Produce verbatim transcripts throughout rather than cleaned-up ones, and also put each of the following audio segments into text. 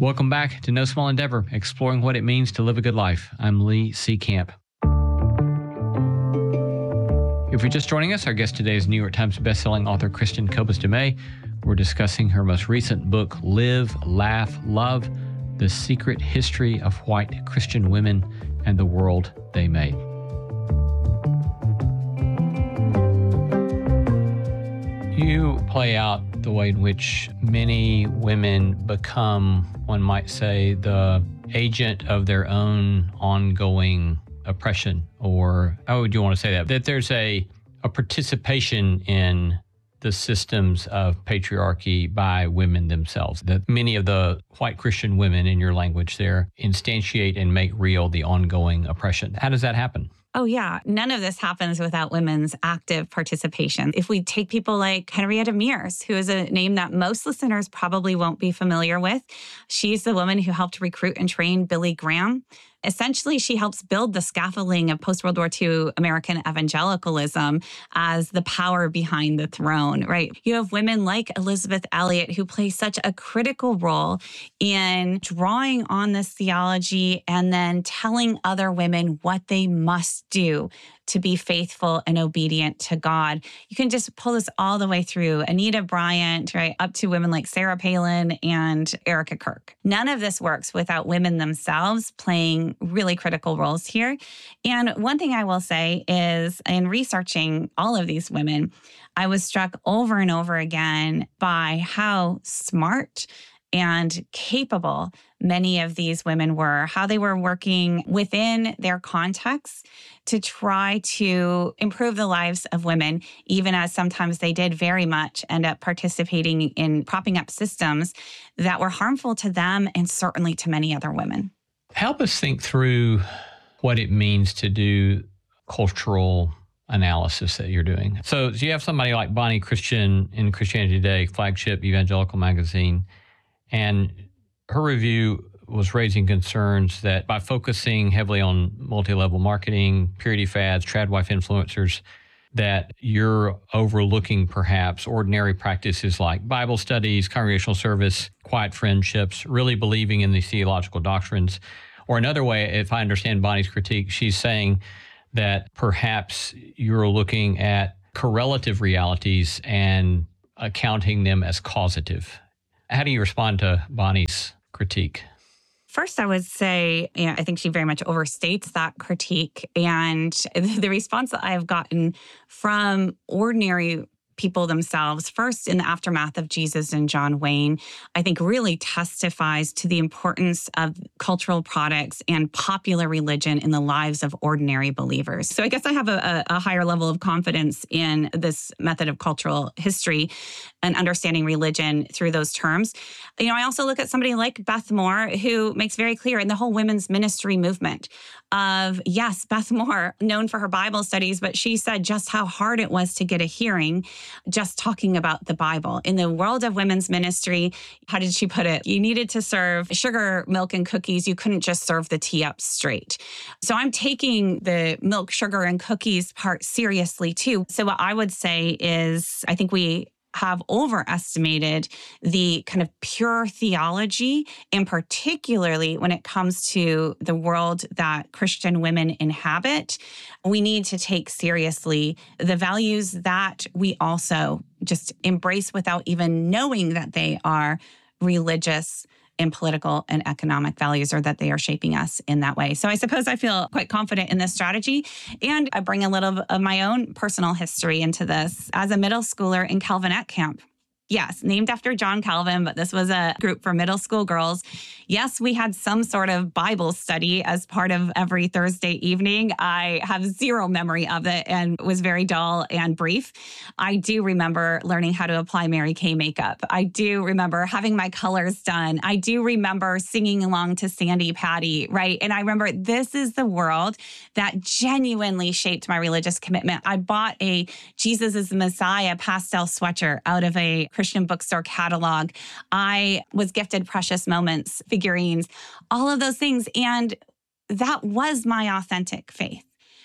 Welcome back to No Small Endeavor, exploring what it means to live a good life. I'm Lee C. Camp. If you're just joining us, our guest today is New York Times bestselling author Kristen Kobes Du Mez. We're discussing her most recent book, Live, Laugh, Love, The Secret History of White Christian Women and the World They Made. You play out the way in which many women become, one might say, the agent of their own ongoing oppression, or how would you want to say that? That there's a, a participation in the systems of patriarchy by women themselves, that many of the white Christian women, in your language there, instantiate and make real the ongoing oppression. How does that happen? Oh, yeah. None of this happens without women's active participation. If we take people like Henrietta Mears, who is a name that most listeners probably won't be familiar with, she's the woman who helped recruit and train Billy Graham. Essentially, she helps build the scaffolding of post-World War Two American evangelicalism as the power behind the throne, right? You have women like Elizabeth Elliot who play such a critical role in drawing on this theology and then telling other women what they must do to be faithful and obedient to God. You can just pull this all the way through Anita Bryant, right, up to women like Sarah Palin and Erica Kirk. None of this works without women themselves playing really critical roles here. And one thing I will say is, in researching all of these women, I was struck over and over again by how smart and capable many of these women were, how they were working within their context to try to improve the lives of women, even as sometimes they did very much end up participating in propping up systems that were harmful to them and certainly to many other women. Help us think through what it means to do cultural analysis that you're doing. So, so you have somebody like Bonnie Christian in Christianity Today, flagship evangelical magazine, and her review was raising concerns that by focusing heavily on multi-level marketing, purity fads, tradwife influencers, that you're overlooking perhaps ordinary practices like Bible studies, congregational service, quiet friendships, really believing in these theological doctrines. Or another way, if I understand Bonnie's critique, she's saying that perhaps you're looking at correlative realities and accounting them as causative. How do you respond to Bonnie's critique? First, I would say, you know, I think she very much overstates that critique. And the response that I have gotten from ordinary people themselves, first in the aftermath of Jesus and John Wayne, I think really testifies to the importance of cultural products and popular religion in the lives of ordinary believers. So I guess I have a, a higher level of confidence in this method of cultural history and understanding religion through those terms. You know, I also look at somebody like Beth Moore, who makes very clear in the whole women's ministry movement of, yes, Beth Moore, known for her Bible studies, but she said just how hard it was to get a hearing just talking about the Bible. In the world of women's ministry, how did she put it? You needed to serve sugar, milk, and cookies. You couldn't just serve the tea up straight. So I'm taking the milk, sugar, and cookies part seriously too. So what I would say is, I think we have overestimated the kind of pure theology, and particularly when it comes to the world that Christian women inhabit. We need to take seriously the values that we also just embrace without even knowing that they are religious and political and economic values, or that they are shaping us in that way. So I suppose I feel quite confident in this strategy. And I bring a little of my own personal history into this. As a middle schooler in Calvinette camp, yes, named after John Calvin, but this was a group for middle school girls. Yes, we had some sort of Bible study as part of every Thursday evening. I have zero memory of it and was very dull and brief. I do remember learning how to apply Mary Kay makeup. I do remember having my colors done. I do remember singing along to Sandy Patty, right? And I remember this is the world that genuinely shaped my religious commitment. I bought a Jesus is the Messiah pastel sweatshirt out of a Christian bookstore catalog. I was gifted Precious Moments figurines, all of those things. And that was my authentic faith,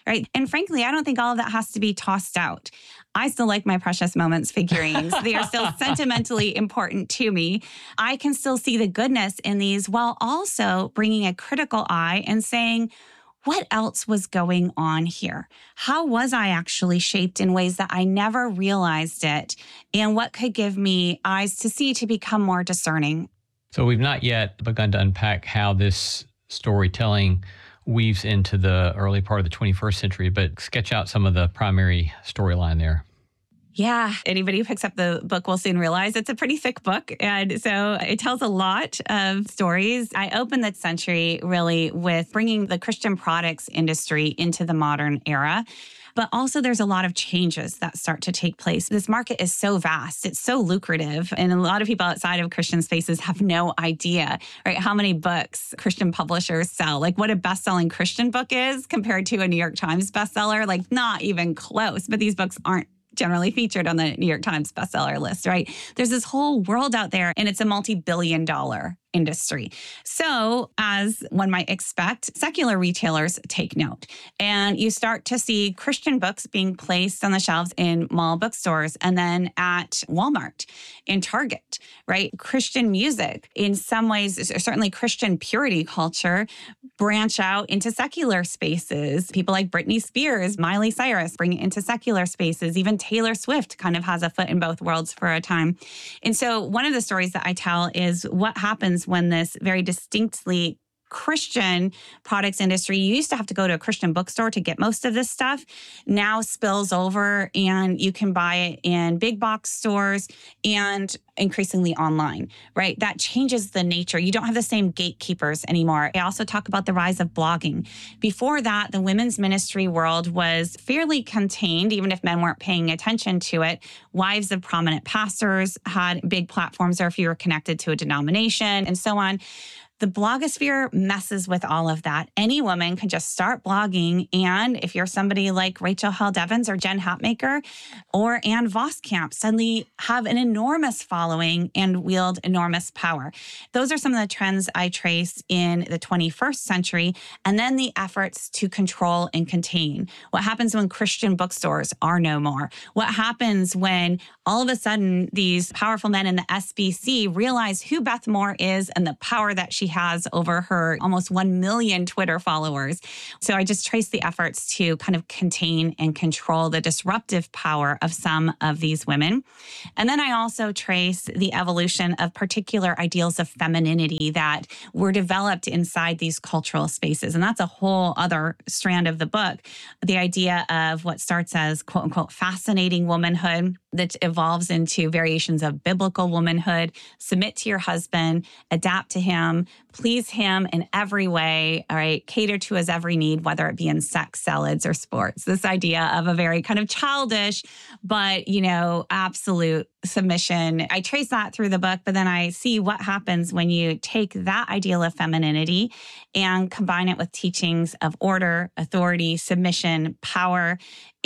right? And frankly, I don't think all of that has to be tossed out. I still like my Precious Moments figurines. They are still sentimentally important to me. I can still see the goodness in these while also bringing a critical eye and saying, what else was going on here? How was I actually shaped in ways that I never realized it? And what could give me eyes to see to become more discerning? So we've not yet begun to unpack how this storytelling weaves into the early part of the twenty-first century, but sketch out some of the primary storyline there. Yeah. Anybody who picks up the book will soon realize it's a pretty thick book. And so it tells a lot of stories. I opened that century really with bringing the Christian products industry into the modern era. But also there's a lot of changes that start to take place. This market is so vast. It's so lucrative. And a lot of people outside of Christian spaces have no idea, right? How many books Christian publishers sell, like what a best-selling Christian book is compared to a New York Times bestseller, like not even close. But these books aren't generally featured on the New York Times bestseller list, right? There's this whole world out there, and it's a multi-billion dollar industry. So, as one might expect, secular retailers take note. And you start to see Christian books being placed on the shelves in mall bookstores and then at Walmart, in Target, right? Christian music, in some ways, certainly Christian purity culture, branch out into secular spaces. People like Britney Spears, Miley Cyrus bring it into secular spaces. Even Taylor Swift kind of has a foot in both worlds for a time. And so one of the stories that I tell is what happens when this very distinctly Christian products industry, you used to have to go to a Christian bookstore to get most of this stuff, now spills over and you can buy it in big box stores and increasingly online, right? That changes the nature. You don't have the same gatekeepers anymore. I also talk about the rise of blogging. Before that, the women's ministry world was fairly contained, even if men weren't paying attention to it. Wives of prominent pastors had big platforms, or if you were connected to a denomination and so on. The blogosphere messes with all of that. Any woman can just start blogging. And if you're somebody like Rachel Held Evans or Jen Hatmaker or Ann Voskamp, suddenly have an enormous following and wield enormous power. Those are some of the trends I trace in the twenty-first century. And then the efforts to control and contain. What happens when Christian bookstores are no more? What happens when all of a sudden these powerful men in the S B C realize who Beth Moore is and the power that she has over her almost one million Twitter followers. So I just trace the efforts to kind of contain and control the disruptive power of some of these women. And then I also trace the evolution of particular ideals of femininity that were developed inside these cultural spaces. And that's a whole other strand of the book. The idea of what starts as quote unquote fascinating womanhood that evolves into variations of biblical womanhood, submit to your husband, adapt to him, please him in every way, all right, cater to his every need, whether it be in sex, salads, or sports. This idea of a very kind of childish, but, you know, absolute submission. I trace that through the book, but then I see what happens when you take that ideal of femininity and combine it with teachings of order, authority, submission, power,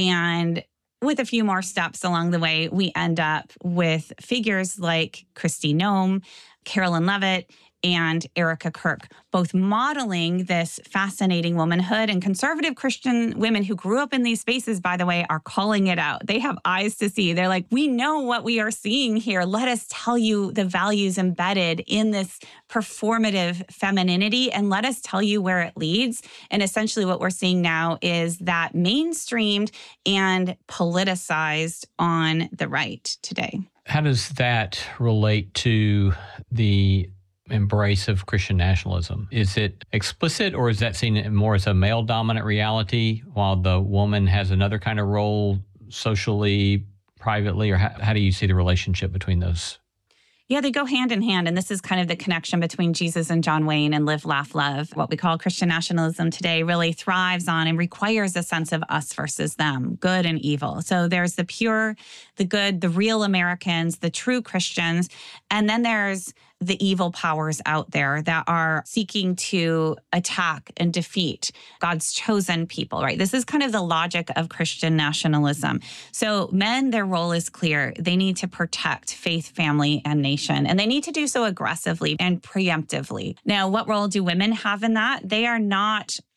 and with a few more steps along the way, we end up with figures like Kristi Noem, Carolyn Levitt, and Erica Kirk, both modeling this fascinating womanhood. And conservative Christian women who grew up in these spaces, by the way, are calling it out. They have eyes to see. They're like, we know what we are seeing here. Let us tell you the values embedded in this performative femininity, and let us tell you where it leads. And essentially what we're seeing now is that mainstreamed and politicized on the right today. How does that relate to the embrace of Christian nationalism? Is it explicit, or is that seen more as a male-dominant reality while the woman has another kind of role socially, privately, or how, how do you see the relationship between those? Yeah, they go hand in hand. And this is kind of the connection between Jesus and John Wayne and Live, Laugh, Love. What we call Christian nationalism today really thrives on and requires a sense of us versus them, good and evil. So there's the pure, the good, the real Americans, the true Christians. And then there's the evil powers out there that are seeking to attack and defeat God's chosen people, right? This is kind of the logic of Christian nationalism. So men, their role is clear. They need to protect faith, family, and nation, and they need to do so aggressively and preemptively. Now, what role do women have in that? They are not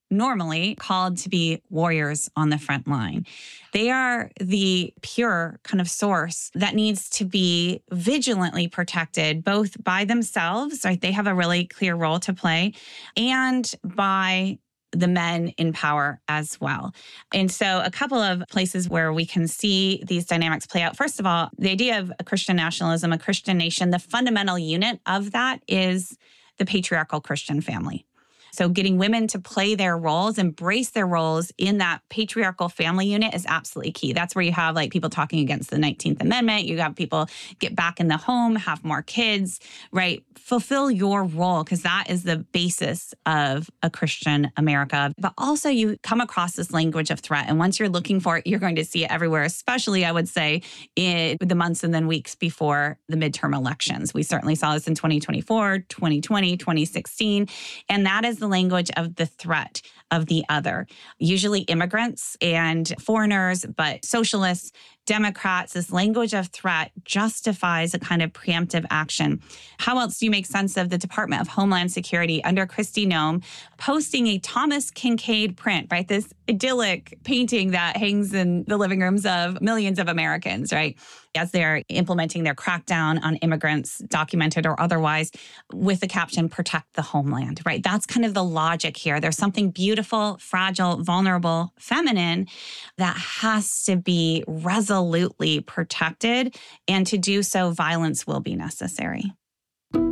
normally called to be warriors on the front line. They are the pure kind of source that needs to be vigilantly protected, both by themselves, right? They have a really clear role to play, and by the men in power as well. And so a couple of places where we can see these dynamics play out. First of all, the idea of a Christian nationalism, a Christian nation, the fundamental unit of that is the patriarchal Christian family. So getting women to play their roles, embrace their roles in that patriarchal family unit is absolutely key. That's where you have like people talking against the nineteenth Amendment. You have people get back in the home, have more kids, right? Fulfill your role, because that is the basis of a Christian America. But also you come across this language of threat. And once you're looking for it, you're going to see it everywhere, especially I would say in the months and then weeks before the midterm elections. We certainly saw this in twenty twenty-four, twenty twenty, twenty sixteen. And that is the language of the threat of the other, usually immigrants and foreigners, but socialists, Democrats. This language of threat justifies a kind of preemptive action. How else do you make sense of the Department of Homeland Security under Kristi Noem posting a Thomas Kinkade print, right? This idyllic painting that hangs in the living rooms of millions of Americans, right? As they're implementing their crackdown on immigrants, documented or otherwise, with the caption, protect the homeland, right? That's kind of the logic here. There's something beautiful, fragile, vulnerable, feminine that has to be resolutely protected. And to do so, violence will be necessary.